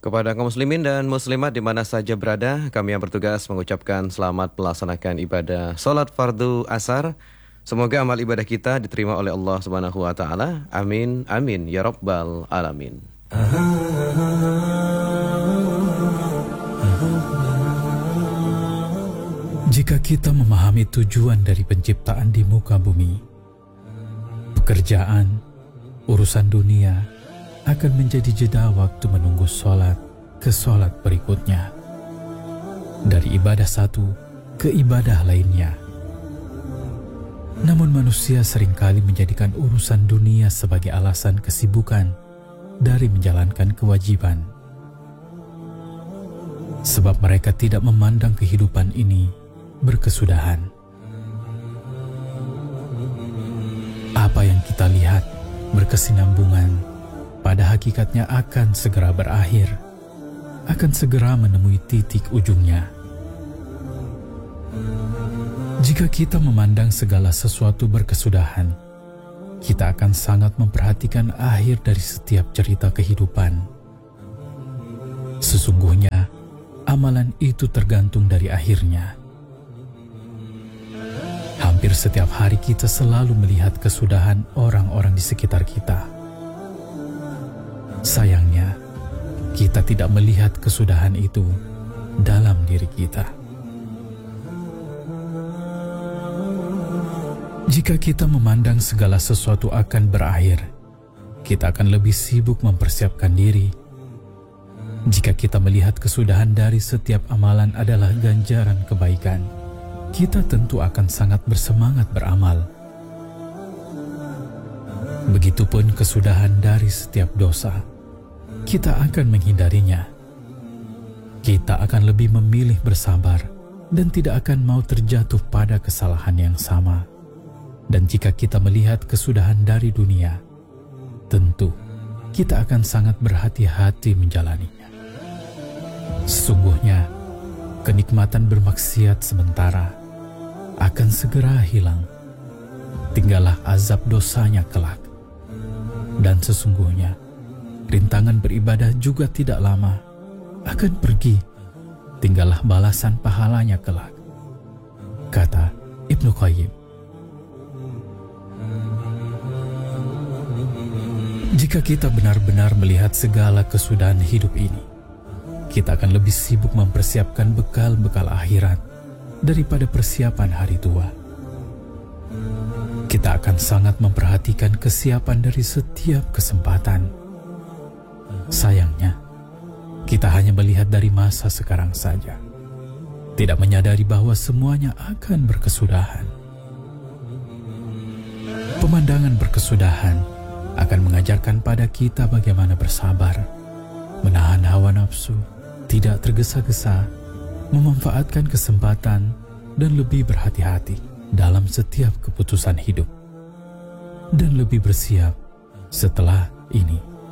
Kepada kaum muslimin dan muslimat di mana saja berada, kami yang bertugas mengucapkan selamat melaksanakan ibadah salat fardu asar. Semoga amal ibadah kita diterima oleh Allah Subhanahu wa taala. Amin amin ya rabbal alamin. Jika kita memahami tujuan dari penciptaan di muka bumi, pekerjaan, urusan dunia akan menjadi jeda waktu menunggu sholat ke sholat berikutnya, dari ibadah satu ke ibadah lainnya. Namun manusia seringkali menjadikan urusan dunia sebagai alasan kesibukan dari menjalankan kewajiban. Sebab mereka tidak memandang kehidupan ini berkesudahan. Apa yang kita lihat berkesinambungan pada hakikatnya akan segera berakhir, akan segera menemui titik ujungnya. Jika kita memandang segala sesuatu berkesudahan, kita akan sangat memperhatikan akhir dari setiap cerita kehidupan. Sesungguhnya, amalan itu tergantung dari akhirnya. Hampir setiap hari kita selalu melihat kesudahan orang-orang di sekitar kita. Sayangnya, kita tidak melihat kesudahan itu dalam diri kita. Jika kita memandang segala sesuatu akan berakhir, kita akan lebih sibuk mempersiapkan diri. Jika kita melihat kesudahan dari setiap amalan adalah ganjaran kebaikan, kita tentu akan sangat bersemangat beramal. Begitupun kesudahan dari setiap dosa, kita akan menghindarinya. Kita akan lebih memilih bersabar dan tidak akan mau terjatuh pada kesalahan yang sama. Dan jika kita melihat kesudahan dari dunia, tentu kita akan sangat berhati-hati menjalaninya. Sesungguhnya, kenikmatan bermaksiat sementara akan segera hilang. Tinggallah azab dosanya kelak. Dan sesungguhnya, rintangan beribadah juga tidak lama akan pergi. Tinggallah balasan pahalanya kelak. Kata Ibnu Qayyim. Jika kita benar-benar melihat segala kesudahan hidup ini, kita akan lebih sibuk mempersiapkan bekal-bekal akhirat daripada persiapan hari tua. Kita akan sangat memperhatikan kesiapan dari setiap kesempatan. Sayangnya, kita hanya melihat dari masa sekarang saja, tidak menyadari bahwa semuanya akan berkesudahan. Pemandangan berkesudahan akan mengajarkan pada kita bagaimana bersabar, menahan hawa nafsu, tidak tergesa-gesa, memanfaatkan kesempatan, dan lebih berhati-hati dalam setiap keputusan hidup, dan lebih bersiap setelah ini.